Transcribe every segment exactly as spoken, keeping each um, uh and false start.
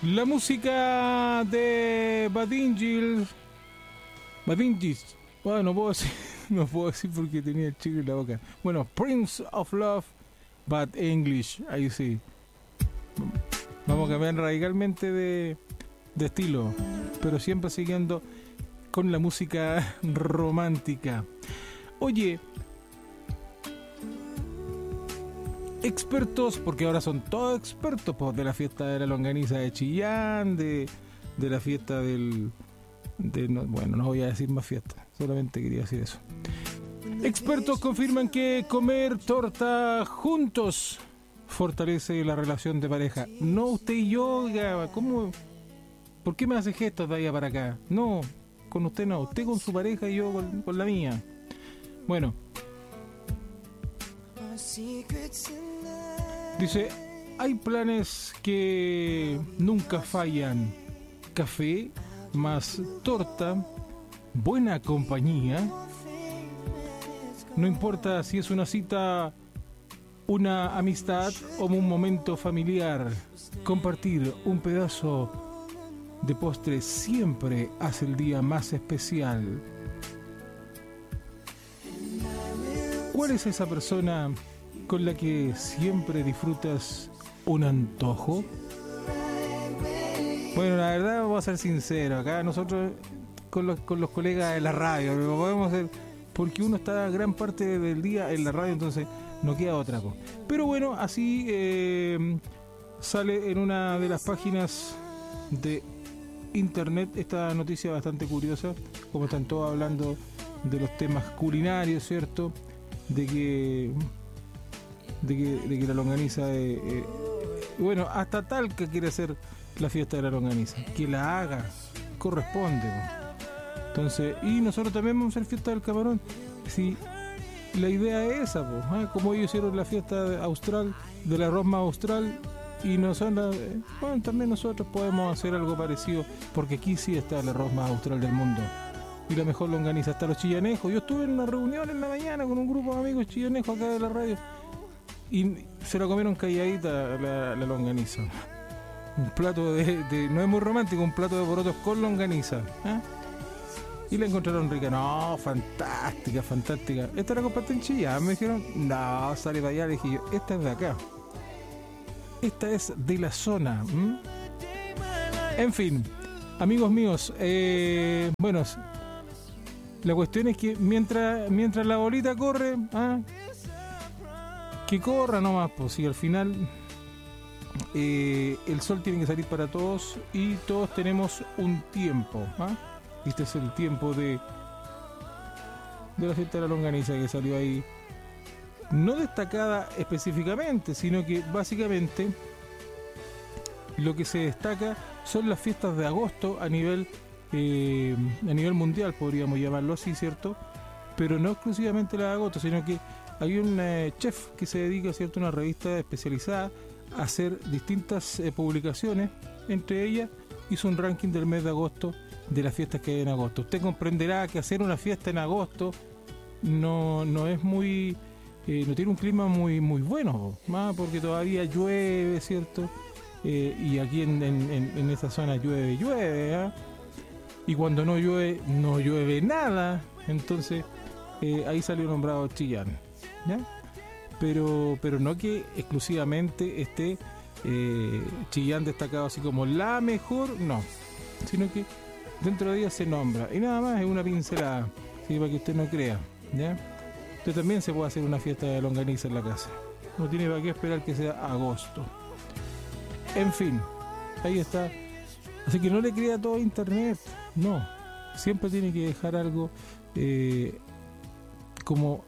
La música de Bad Angels. Bad Angels. Bueno, no puedo decir, no puedo decir porque tenía el chicle en la boca. Bueno, Prince of Love, Bad English. Ahí sí. Vamos a cambiar radicalmente de, de estilo, pero siempre siguiendo con la música romántica. Oye, expertos, porque ahora son todos expertos, pues, de la fiesta de la longaniza de Chillán, de, de la fiesta del... De, no, bueno, no voy a decir más fiesta, solamente quería decir eso. Expertos confirman que comer torta juntos fortalece la relación de pareja. No usted y yo, ¿cómo? ¿Por qué me hace gestos de allá para acá? No, con usted no, usted con su pareja y yo con, con la mía. Bueno, dice, hay planes que nunca fallan. Café más torta, buena compañía. No importa si es una cita, una amistad o un momento familiar, compartir un pedazo de postre siempre hace el día más especial. ¿Cuál es esa persona con la que siempre disfrutas un antojo? Bueno, la verdad, vamos a ser sinceros, acá nosotros con los, con los colegas de la radio, lo podemos hacer porque uno está gran parte del día en la radio, entonces no queda otra cosa. Pero bueno, así eh, sale en una de las páginas de internet esta noticia bastante curiosa, como están todos hablando de los temas culinarios, ¿cierto? De que de que, de que la longaniza, eh, eh, bueno, hasta Talca quiere hacer la fiesta de la longaniza, que la haga, corresponde, ¿no? Entonces, y nosotros también vamos a hacer fiesta del camarón. Sí, la idea es esa, pues, ¿eh? Como ellos hicieron la fiesta austral, del arroz más austral, y nosotros, eh, bueno, también nosotros podemos hacer algo parecido, porque aquí sí está el arroz más austral del mundo. Y la mejor longaniza está los chillanejos. Yo estuve en una reunión en la mañana con un grupo de amigos chillanejos acá de la radio, y se la comieron calladita la, la longaniza. Un plato de, de, no es muy romántico, un plato de porotos con longaniza, ¿eh? Y la encontraron rica. No, fantástica, fantástica. Esta la compartí en Chillán. Me dijeron, no, sale para allá. Le dije yo, esta es de acá. Esta es de la zona. ¿Mm? En fin, amigos míos, eh, bueno, la cuestión es que mientras mientras la bolita corre, ¿ah? que corra nomás, pues, y al final eh, el sol tiene que salir para todos y todos tenemos un tiempo, ¿ah? Este es el tiempo de de la fiesta de la longaniza que salió ahí, no destacada específicamente, sino que básicamente lo que se destaca son las fiestas de agosto a nivel eh, a nivel mundial, podríamos llamarlo así, ¿cierto? Pero no exclusivamente la de agosto, sino que hay un eh, chef que se dedica, ¿cierto?, a una revista especializada a hacer distintas eh, publicaciones. Entre ellas hizo un ranking del mes de agosto de las fiestas que hay en agosto. Usted comprenderá que hacer una fiesta en agosto no, no es muy eh, no tiene un clima muy muy bueno, más porque todavía llueve, ¿cierto? Eh, y aquí en, en, en esta zona llueve, llueve, ¿eh? Y cuando no llueve, no llueve nada. Entonces eh, ahí salió nombrado Chillán, ¿ya? Pero, pero no que exclusivamente esté eh, Chillán destacado así como la mejor, no, sino que dentro de ella se nombra, y nada más es una pincelada, ¿sí? Para que usted no crea, ¿ya? Usted también se puede hacer una fiesta de longaniza en la casa, no tiene para qué esperar que sea agosto. En fin, ahí está. Así que no le crea todo internet, no, siempre tiene que dejar algo eh, como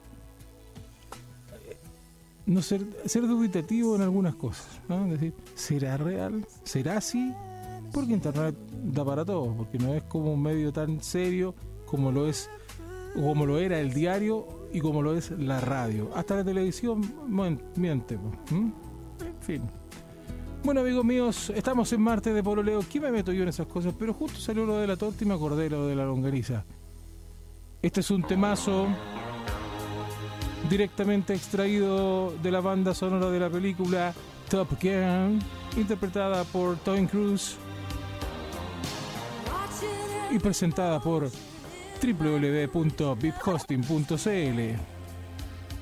no ser, ser dubitativo en algunas cosas, ¿no? Es decir, ¿será real? ¿Será así? Porque internet da para todo, porque no es como un medio tan serio como lo es, como lo era el diario y como lo es la radio. Hasta la televisión miente, ¿eh? En fin. Bueno, amigos míos, estamos en martes de pololeo. ¿Qué me meto yo en esas cosas? Pero justo salió lo de la torta y me acordé lo de la longaniza. Este es un temazo directamente extraído de la banda sonora de la película Top Gun, interpretada por Tom Cruise y presentada por w w w punto vip hosting punto c l.